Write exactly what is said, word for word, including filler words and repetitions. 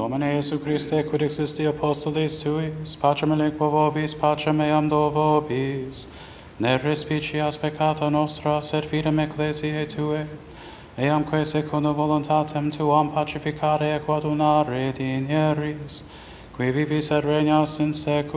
Domine Iesu Christe, quid existi apostolis tuis, pacem aliquo vobis, pacem eam do vobis, ne respicias peccata nostra, sed fidem ecclesiae Tue, eamque secundum voluntatem Tuam pacificare et coadunare dinieris, qui vivis et regnas in seculum.